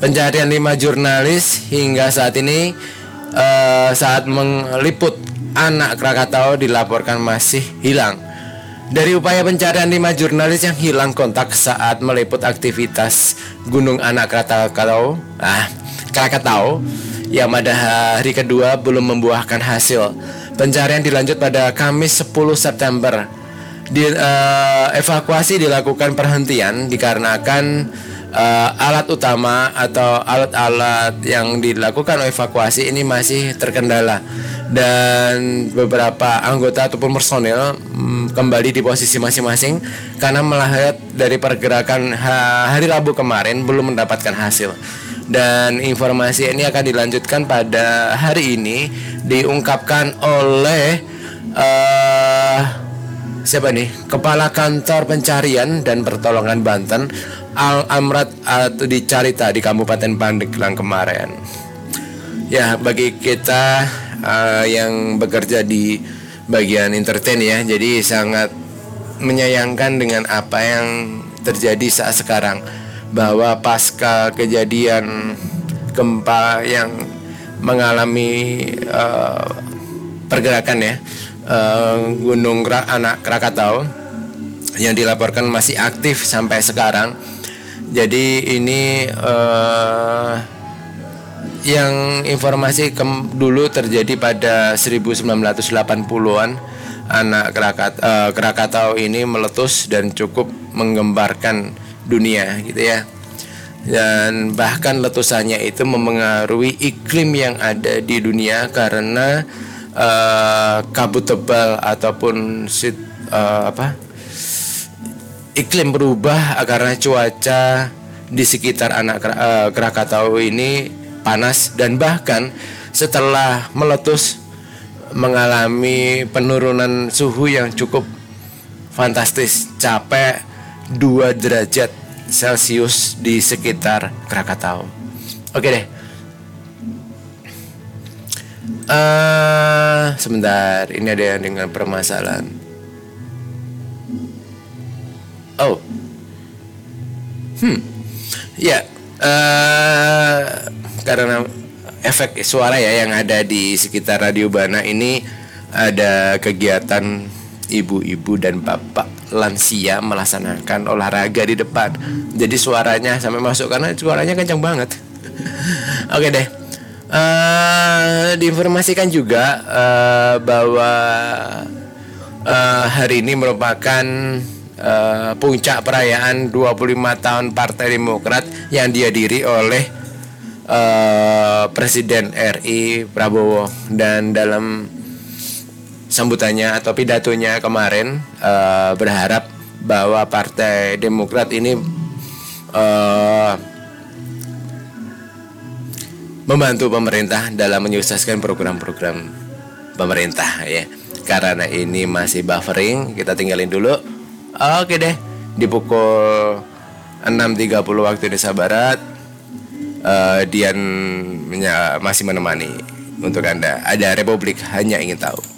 Pencarian 5 jurnalis hingga saat ini saat meliput anak Krakatau dilaporkan masih hilang. Dari upaya pencarian 5 jurnalis yang hilang kontak saat meliput aktivitas Gunung Anak Krakatau yang pada hari kedua belum membuahkan hasil. Pencarian dilanjut pada Kamis 10 September. Evakuasi dilakukan perhentian dikarenakan alat utama atau alat-alat yang dilakukan evakuasi ini masih terkendala dan beberapa anggota ataupun personil kembali di posisi masing-masing karena melihat dari pergerakan hari Rabu kemarin belum mendapatkan hasil. Dan informasi ini akan dilanjutkan pada hari ini, diungkapkan oleh siapa nih? Kepala Kantor Pencarian dan Pertolongan Banten, Al Amrat atau di Carita di Kabupaten Pandeglang kemarin. Ya, bagi kita yang bekerja di bagian entertain ya, jadi sangat menyayangkan dengan apa yang terjadi saat sekarang, bahwa pasca kejadian gempa yang mengalami pergerakan ya, Gunung Anak Krakatau yang dilaporkan masih aktif sampai sekarang. Jadi ini yang informasi dulu terjadi pada 1980-an. Anak Krakatau ini meletus dan cukup menggemparkan dunia gitu ya. Dan bahkan letusannya itu memengaruhi iklim yang ada di dunia karena kabut tebal ataupun iklim berubah karena cuaca di sekitar anak Krakatau ini panas, dan bahkan setelah meletus mengalami penurunan suhu yang cukup fantastis, capai 2 derajat Celcius di sekitar Krakatau. Oke deh. Sebentar, ini ada yang dengan permasalahan. Karena efek suara ya yang ada di sekitar Radio Bana ini, ada kegiatan ibu-ibu dan bapak lansia melaksanakan olahraga di depan. Jadi suaranya sampai masuk karena suaranya kencang banget. Oke deh. Diinformasikan juga bahwa hari ini merupakan puncak perayaan 25 tahun Partai Demokrat yang dihadiri oleh Presiden RI Prabowo. Dan dalam sambutannya atau pidatonya kemarin berharap bahwa Partai Demokrat ini membantu pemerintah dalam menyukseskan program-program pemerintah ya. Karena ini masih buffering, kita tinggalin dulu. Oke deh, di pukul 6.30 waktu Indonesia Barat, Dian masih menemani untuk Anda. Ada Republik Hanya Ingin Tahu.